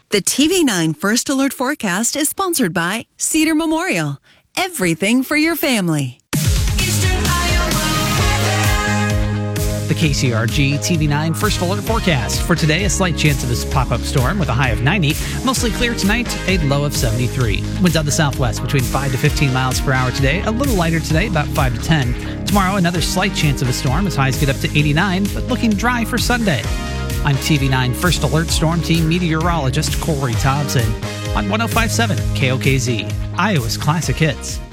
The TV9 First Alert Forecast is sponsored by Cedar Memorial. Everything for your family. Eastern Iowa weather. The KCRG TV9 First Alert Forecast. For today, a slight chance of this pop-up storm with a high of 90. Mostly clear tonight, a low of 73. Winds out the southwest between 5 to 15 miles per hour today. A little lighter today, about 5 to 10. Tomorrow, another slight chance of a storm as highs get up to 89, but looking dry for Sunday. I'm TV9 First Alert Storm Team meteorologist Corey Thompson on 105.7 KOKZ, Iowa's Classic Hits.